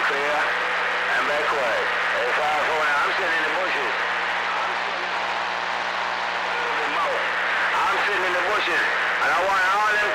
clear and backward. Hey, 549, I'm sitting in the bushes. I'm sitting in the bushes, and I want all them